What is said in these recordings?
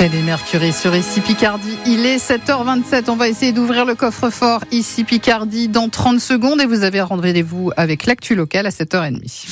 Freddie Mercury sur Ici Picardie. Il est 7h27. On va essayer d'ouvrir le coffre-fort Ici Picardie dans 30 secondes et vous avez rendez-vous avec l'actu locale à 7h30.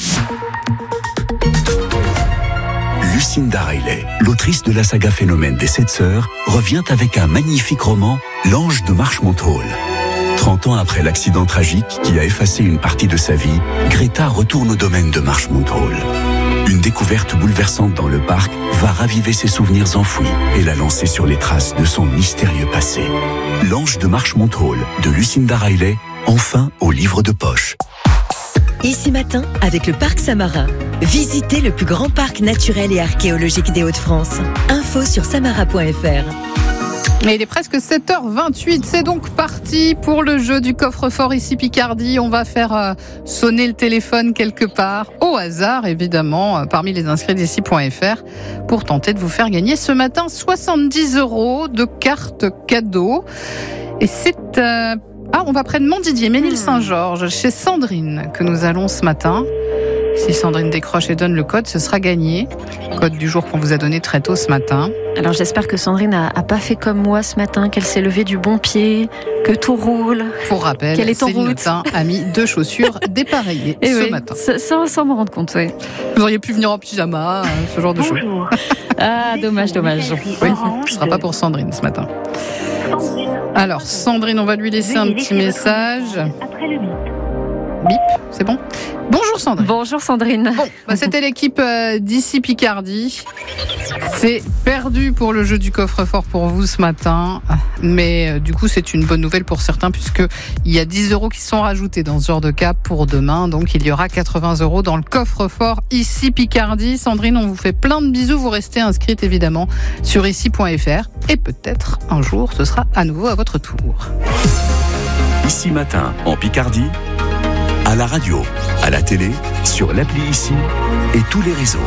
Lucinda Riley, l'autrice de la saga Phénomène des 7 sœurs, revient avec un magnifique roman, L'Ange de Marchmont Hall. 30 ans après l'accident tragique qui a effacé une partie de sa vie, Greta retourne au domaine de Marchmont Hall. Une découverte bouleversante dans le parc va raviver ses souvenirs enfouis et la lancer sur les traces de son mystérieux passé. L'Ange de Marchmont Hall de Lucinda Riley, enfin au livre de poche. Ici matin, avec le Parc Samarin. Visitez le plus grand parc naturel et archéologique des Hauts-de-France. Info sur samara.fr. Et il est presque 7h28, c'est donc parti pour le jeu du coffre-fort Ici Picardie. On va faire sonner le téléphone quelque part, au hasard évidemment, parmi les inscrits d'ici.fr, pour tenter de vous faire gagner ce matin 70 € de cartes cadeaux. Et c'est... on va près de Montdidier, Ménil-Saint-Georges, chez Sandrine, que nous allons ce matin. Si Sandrine décroche et donne le code, ce sera gagné. Code du jour qu'on vous a donné très tôt ce matin. Alors j'espère que Sandrine a pas fait comme moi ce matin, qu'elle s'est levée du bon pied, que tout roule. Pour rappel, Céline Notin a mis 2 chaussures dépareillées ce matin. Sans me rendre compte, oui. Vous auriez pu venir en pyjama, ce genre de choses. Ah, dommage. Oui, ce ne sera pas pour Sandrine ce matin. Alors, Sandrine, on va lui laisser un petit message. Après le bip. Bip, c'est bon ? Bonjour Sandrine. Bonjour Sandrine. Bon, c'était l'équipe d'Ici Picardie. C'est perdu pour le jeu du coffre-fort pour vous ce matin. Mais du coup, c'est une bonne nouvelle pour certains puisqu'il y a 10 € qui sont rajoutés dans ce genre de cas pour demain. Donc, il y aura 80 € dans le coffre-fort Ici Picardie. Sandrine, on vous fait plein de bisous. Vous restez inscrite évidemment sur ici.fr. Et peut-être un jour, ce sera à nouveau à votre tour. Ici matin, en Picardie, à la radio, à la télé, sur l'appli Ici et tous les réseaux.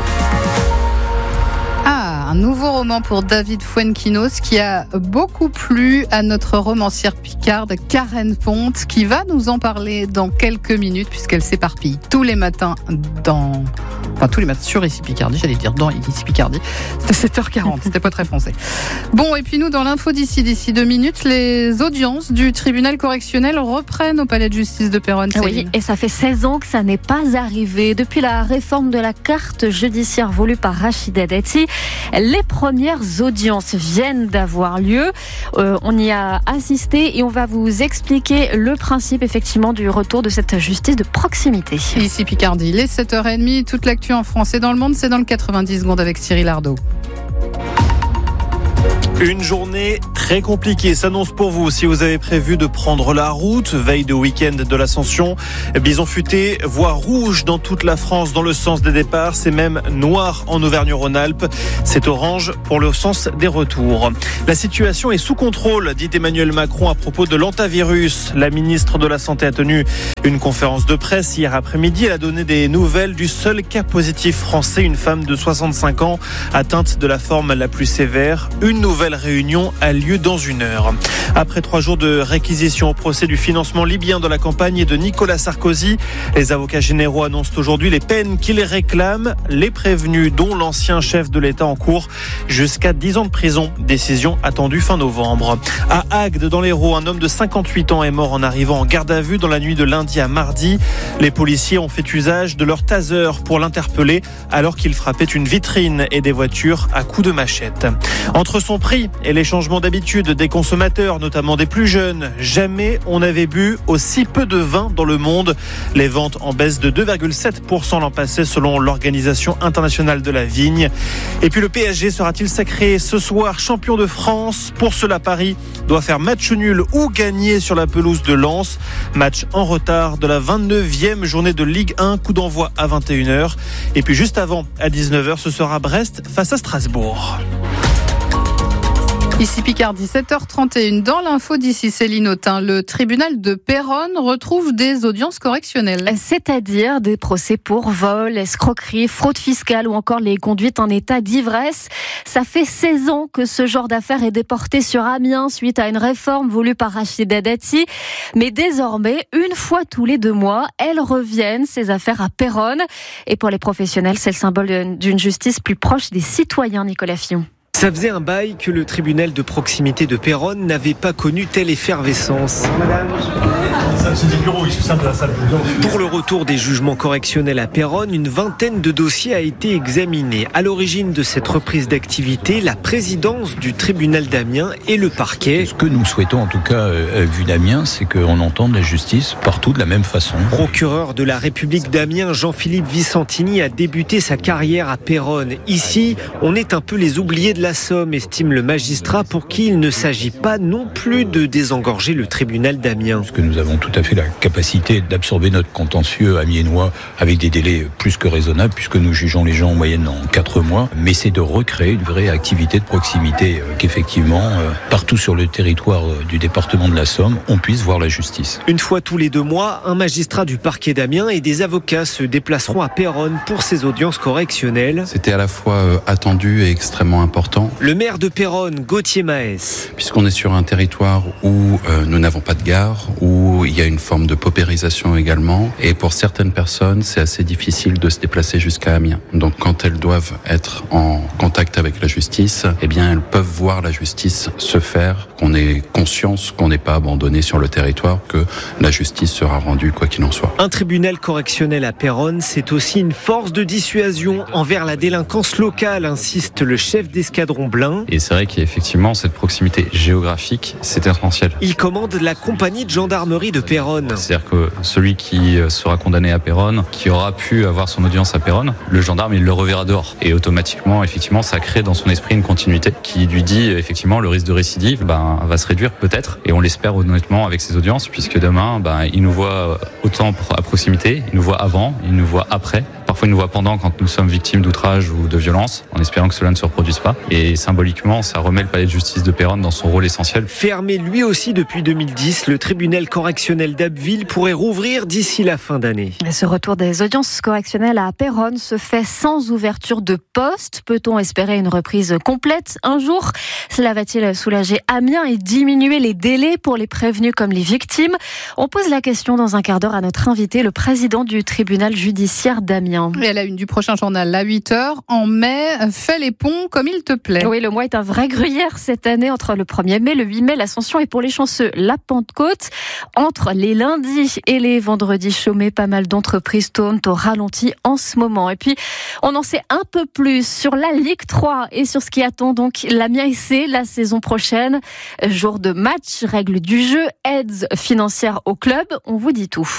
Un nouveau roman pour David Fuenquinos qui a beaucoup plu à notre romancière picarde Karen Ponte qui va nous en parler dans quelques minutes puisqu'elle s'éparpille tous les matins sur Ici Picardie, j'allais dire dans Ici Picardie. C'était 7h40, c'était pas très français. Bon, et puis nous, dans l'info d'ici 2 minutes, les audiences du tribunal correctionnel reprennent au palais de justice de Péronne. Oui, et ça fait 16 ans que ça n'est pas arrivé. Depuis la réforme de la carte judiciaire voulue par Rachida Dati, les premières audiences viennent d'avoir lieu. On y a assisté et on va vous expliquer le principe effectivement du retour de cette justice de proximité. Ici Picardie, les 7h30, toute l'actu en France et dans le monde, c'est dans le 90 secondes avec Cyril Ardo. Une journée très compliquée s'annonce pour vous si vous avez prévu de prendre la route, veille de week-end de l'Ascension. Bison futé, voie rouge dans toute la France dans le sens des départs, c'est même noir en Auvergne-Rhône-Alpes. C'est orange pour le sens des retours. La situation est sous contrôle, dit Emmanuel Macron à propos de l'hantavirus. La ministre de la Santé a tenu une conférence de presse hier après-midi. Elle a donné des nouvelles du seul cas positif français, une femme de 65 ans atteinte de la forme la plus sévère. Une nouvelle réunion a lieu dans 1 heure. Après 3 jours de réquisition au procès du financement libyen de la campagne de Nicolas Sarkozy, les avocats généraux annoncent aujourd'hui les peines qui les réclament. Les prévenus, dont l'ancien chef de l'État en cours, jusqu'à 10 ans de prison. Décision attendue fin novembre. À Agde, dans l'Hérault, un homme de 58 ans est mort en arrivant en garde à vue dans la nuit de lundi à mardi. Les policiers ont fait usage de leur taser pour l'interpeller alors qu'il frappait une vitrine et des voitures à coups de machette. Entre son prix et les changements d'habitude des consommateurs, notamment des plus jeunes, jamais on n'avait bu aussi peu de vin dans le monde. Les ventes en baisse de 2,7% l'an passé selon l'Organisation internationale de la vigne. Et puis le PSG sera-t-il sacré ce soir champion de France ? Pour cela, Paris doit faire match nul ou gagner sur la pelouse de Lens. Match en retard de la 29e journée de Ligue 1, coup d'envoi à 21h. Et puis juste avant, à 19h, ce sera Brest face à Strasbourg. Ici Picardie, 7h31. Dans l'info d'ici Céline Autain, le tribunal de Péronne retrouve des audiences correctionnelles. C'est-à-dire des procès pour vol, escroquerie, fraude fiscale ou encore les conduites en état d'ivresse. Ça fait 16 ans que ce genre d'affaires est déporté sur Amiens suite à une réforme voulue par Rachida Dati. Mais désormais, une fois tous les 2 mois, elles reviennent, ces affaires à Péronne. Et pour les professionnels, c'est le symbole d'une justice plus proche des citoyens, Nicolas Fillon. Ça faisait un bail que le tribunal de proximité de Péronne n'avait pas connu telle effervescence. Madame. C'est des bureaux, ils sont simples à la salle. Pour le retour des jugements correctionnels à Péronne, une vingtaine de dossiers a été examiné. À l'origine de cette reprise d'activité, la présidence du tribunal d'Amiens et le parquet. Ce que nous souhaitons, en tout cas, vu d'Amiens, c'est qu'on entende la justice partout de la même façon. Procureur de la République d'Amiens, Jean-Philippe Vicentini a débuté sa carrière à Péronne. Ici, on est un peu les oubliés de la Somme, estime le magistrat, pour qui il ne s'agit pas non plus de désengorger le tribunal d'Amiens. Parce que nous avons tout à fait la capacité d'absorber notre contentieux amiénois avec des délais plus que raisonnables, puisque nous jugeons les gens en moyenne en 4 mois. Mais c'est de recréer une vraie activité de proximité, qu'effectivement, partout sur le territoire du département de la Somme, on puisse voir la justice. Une fois tous les 2 mois, un magistrat du parquet d'Amiens et des avocats se déplaceront à Péronne pour ces audiences correctionnelles. C'était à la fois attendu et extrêmement important. Le maire de Péronne, Gauthier Maes. Puisqu'on est sur un territoire où nous n'avons pas de gare, où il y a une forme de paupérisation également, et pour certaines personnes, c'est assez difficile de se déplacer jusqu'à Amiens. Donc quand elles doivent être en contact avec la justice, eh bien elles peuvent voir la justice se faire, qu'on ait conscience qu'on n'est pas abandonné sur le territoire, que la justice sera rendue quoi qu'il en soit. Un tribunal correctionnel à Péronne, c'est aussi une force de dissuasion envers la délinquance locale, insiste le chef d'escadron Blain. Et c'est vrai qu'effectivement, cette proximité géographique, c'est essentiel. Il commande la compagnie de gendarmerie de Péronne. C'est-à-dire que celui qui sera condamné à Péronne, qui aura pu avoir son audience à Péronne, le gendarme, il le reverra dehors. Et automatiquement, effectivement, ça crée dans son esprit une continuité qui lui dit, effectivement, le risque de récidive va se réduire peut-être. Et on l'espère honnêtement avec ces audiences, puisque demain, il nous voit autant à proximité, il nous voit avant, il nous voit après. Parfois, il nous voit pendant quand nous sommes victimes d'outrage ou de violence, en espérant que cela ne se reproduise pas. Et symboliquement, ça remet le palais de justice de Péronne dans son rôle essentiel. Fermé lui aussi depuis 2010, le tribunal correctionnel d'Abbeville pourrait rouvrir d'ici la fin d'année. Ce retour des audiences correctionnelles à Péronne se fait sans ouverture de poste. Peut-on espérer une reprise complète un jour ? Cela va-t-il soulager Amiens et diminuer les délais pour les prévenus comme les victimes ? On pose la question dans un quart d'heure à notre invité, le président du tribunal judiciaire d'Amiens. Et à la une du prochain journal, à 8h, en mai, fais les ponts comme il te plaît. Oui, le mois est un vrai gruyère cette année. Entre le 1er mai, le 8 mai, l'Ascension et pour les chanceux, la Pentecôte. Entre les lundis et les vendredis chômés, pas mal d'entreprises tournent au ralenti en ce moment. Et puis, on en sait un peu plus sur la Ligue 3 et sur ce qui attend donc l'Amiens SC la saison prochaine. Jour de match, règles du jeu, aides financières au club. On vous dit tout.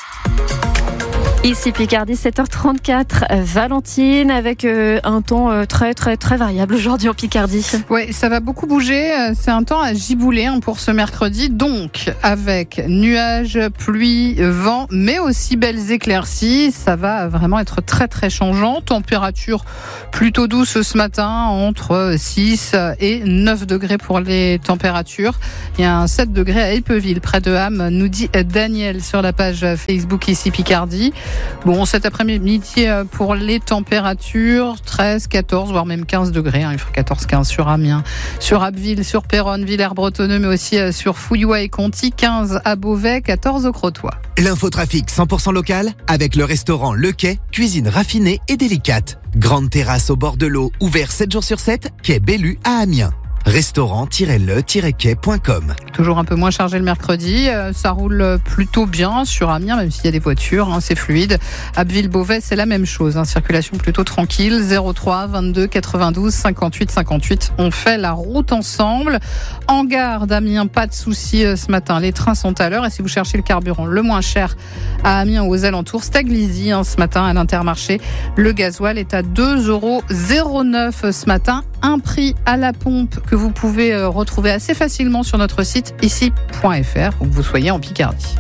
Ici Picardie, 7h34, Valentine, avec un temps très très très variable aujourd'hui en Picardie. Oui, ça va beaucoup bouger, c'est un temps à gibouler pour ce mercredi, donc avec nuages, pluie, vent, mais aussi belles éclaircies, ça va vraiment être très très changeant. Température plutôt douce ce matin, entre 6 et 9 degrés pour les températures. Il y a un 7 degrés à Épeville, près de Ham, nous dit Daniel sur la page Facebook Ici Picardie. Bon, cet après-midi pour les températures, 13, 14, voire même 15 degrés. Il fait 14-15 sur Amiens, sur Abbeville, sur Péronne, Villers-Bretonneux, mais aussi sur Fouillois et Conty, 15 à Beauvais, 14 au Crotoy. L'infotrafic 100% local avec le restaurant Le Quai, cuisine raffinée et délicate. Grande terrasse au bord de l'eau, ouvert 7 jours sur 7, quai Bellu à Amiens. Restaurant-le-quai.com. Toujours un peu moins chargé le mercredi, ça roule plutôt bien sur Amiens, même s'il y a des voitures, c'est fluide. Abbeville-Beauvais, c'est la même chose, circulation plutôt tranquille, 03 22 92 58 58. On fait la route ensemble. En gare d'Amiens, pas de soucis ce matin, les trains sont à l'heure et si vous cherchez le carburant le moins cher à Amiens ou aux alentours, Staglizy ce matin à l'Intermarché, le gasoil est à 2,09 € ce matin, un prix à la pompe que vous pouvez retrouver assez facilement sur notre site ici.fr où que vous soyez en Picardie.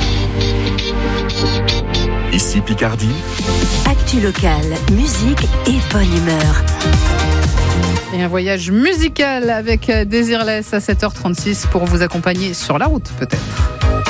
Ici Picardie. Actu locale, musique et bonne humeur. Et un voyage musical avec Désirless à 7h36 pour vous accompagner sur la route peut-être.